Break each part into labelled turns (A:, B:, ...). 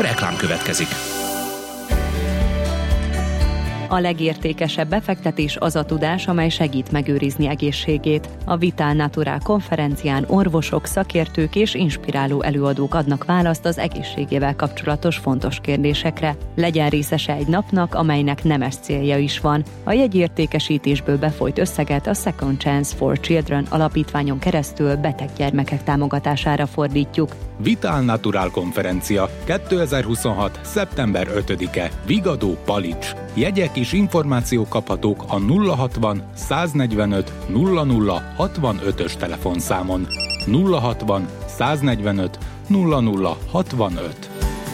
A: Reklám következik.
B: A legértékesebb befektetés az a tudás, amely segít megőrizni egészségét. A Vital Natural konferencián orvosok, szakértők és inspiráló előadók adnak választ az egészségével kapcsolatos fontos kérdésekre. Legyen részese egy napnak, amelynek nemes célja is van. A jegyértékesítésből befolyt összeget a Second Chance for Children alapítványon keresztül beteg gyermekek támogatására fordítjuk.
C: Vital Natural konferencia 2026. szeptember 5-e. Vigadó, Palics. Jegyek és információk kaphatók a 060 145 00 65-ös telefonszámon. 060 145 00 65.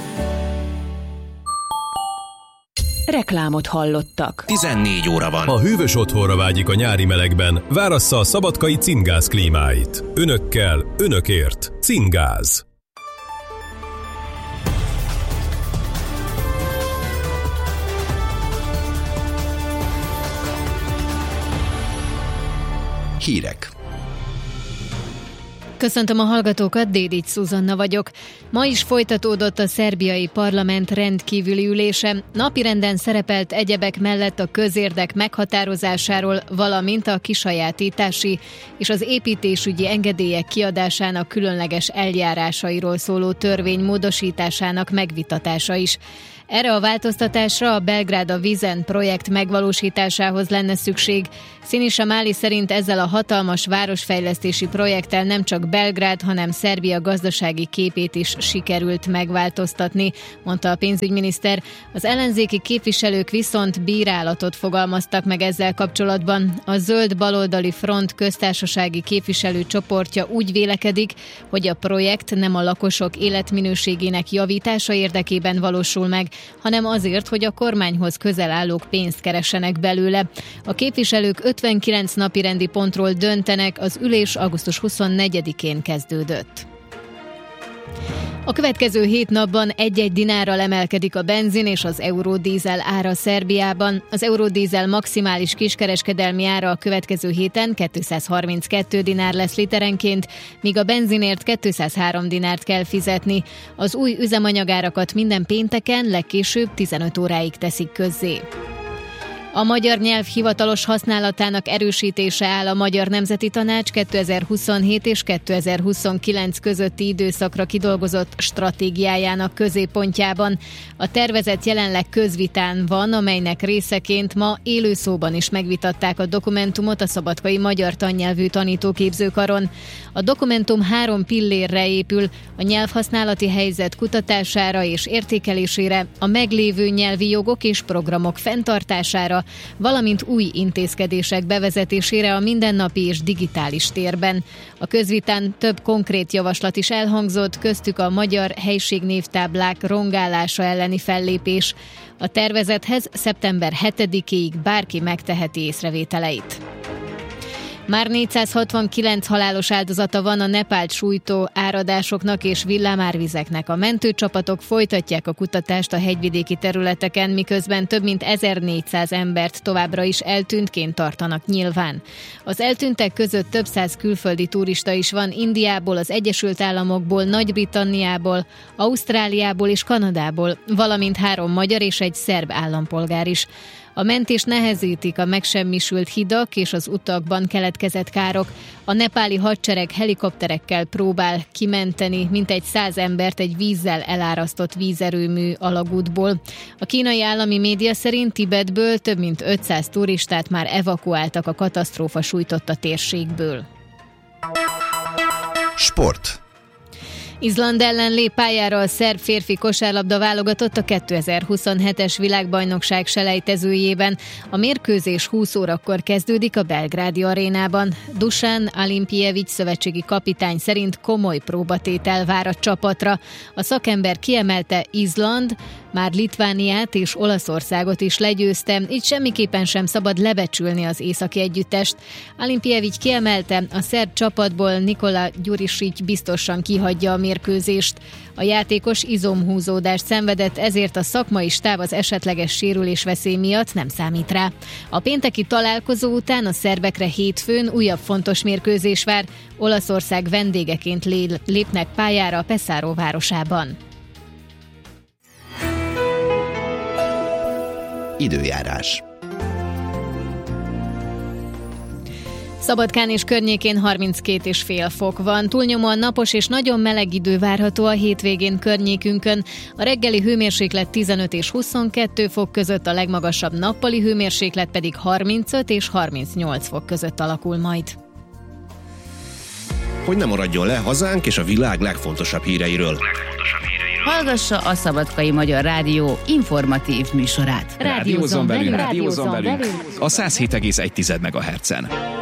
B: Reklámot hallottak.
A: 14 óra van.
D: A hűvös otthonra vágyik a nyári melegben, várassza a szabadkai Cingáz klímáit. Önökkel, önökért. Cingáz.
A: Hírek.
E: Köszöntöm a hallgatókat, Dédics Szuzanna vagyok. Ma is folytatódott a szerbiai parlament rendkívüli ülése. Napirenden szerepelt egyebek mellett a közérdek meghatározásáról, valamint a kisajátítási és az építésügyi engedélyek kiadásának különleges eljárásairól szóló törvény módosításának megvitatása is. Erre a változtatásra a Belgrád a Vizen projekt megvalósításához lenne szükség. Sinisa Mali szerint ezzel a hatalmas városfejlesztési projekttel nem csak Belgrád, hanem Szerbia gazdasági képét is sikerült megváltoztatni, mondta a pénzügyminiszter. Az ellenzéki képviselők viszont bírálatot fogalmaztak meg ezzel kapcsolatban. A Zöld Baloldali Front köztársasági képviselőcsoportja úgy vélekedik, hogy a projekt nem a lakosok életminőségének javítása érdekében valósul meg, hanem azért, hogy a kormányhoz közel állók pénzt keressenek belőle. A képviselők 59 napirendi pontról döntenek, az ülés augusztus 24-én kezdődött. A következő 7 napban 1-1 dinárral emelkedik a benzin és az eurodízel ára Szerbiában. Az eurodízel maximális kiskereskedelmi ára a következő héten 232 dinár lesz literenként, míg a benzinért 203 dinárt kell fizetni. Az új üzemanyagárakat minden pénteken legkésőbb 15 óráig teszik közzé. A magyar nyelv hivatalos használatának erősítése áll a Magyar Nemzeti Tanács 2027 és 2029 közötti időszakra kidolgozott stratégiájának középpontjában. A tervezet jelenleg közvitán van, amelynek részeként ma élőszóban is megvitatták a dokumentumot a szabadkai magyar tannyelvű tanítóképzőkaron. A dokumentum 3 pillérre épül: a nyelvhasználati helyzet kutatására és értékelésére, a meglévő nyelvi jogok és programok fenntartására, valamint új intézkedések bevezetésére a mindennapi és digitális térben. A közvitán több konkrét javaslat is elhangzott, köztük a magyar helységnévtáblák rongálása elleni fellépés. A tervezethez szeptember 7-ig bárki megteheti észrevételeit. Már 469 halálos áldozata van a Nepált sújtó áradásoknak és villámárvizeknek. A mentőcsapatok folytatják a kutatást a hegyvidéki területeken, miközben több mint 1400 embert továbbra is eltűntként tartanak nyilván. Az eltűntek között több száz külföldi turista is van Indiából, az Egyesült Államokból, Nagy-Britanniából, Ausztráliából és Kanadából, valamint 3 magyar és egy szerb állampolgár is. A mentés nehezítik a megsemmisült hidak és az utakban keletkezett károk. A nepáli hadsereg helikopterekkel próbál kimenteni mintegy 100 embert egy vízzel elárasztott vízerőmű alagútból. A kínai állami média szerint Tibetből több mint 500 turistát már evakuáltak a katasztrófa sújtotta térségből.
A: Sport.
E: Izland ellen lép pályára a szerb férfi kosárlabda válogatott a 2027-es világbajnokság selejtezőjében. A mérkőzés 20 órakor kezdődik a belgrádi arénában. Dusan Alimpijevics szövetségi kapitány szerint komoly próbatétel vár a csapatra. A szakember kiemelte, Izland már Litvániát és Olaszországot is legyőzte, így semmiképpen sem szabad lebecsülni az északi együttest. Alimpijevics kiemelte, a szerb csapatból Nikola Gyurisic biztosan kihagyja a mérkőzést. A játékos izomhúzódást szenvedett, ezért a szakmai stáb az esetleges sérülésveszély miatt nem számít rá. A pénteki találkozó után a szerbekre hétfőn újabb fontos mérkőzés vár. Olaszország vendégeként lépnek pályára a Pesaro városában.
A: Időjárás.
E: Szabadkán és környékén 32,5 fok van. Túlnyomóan napos és nagyon meleg idő várható a hétvégén környékünkön. A reggeli hőmérséklet 15 és 22 fok között, a legmagasabb nappali hőmérséklet pedig 35 és 38 fok között alakul majd.
A: Hogy ne maradjon le hazánk és a világ legfontosabb híreiről.
F: Hallgassa a Szabadkai Magyar Rádió informatív műsorát.
G: Rádiózzon velünk! A 107,1 MHz-en.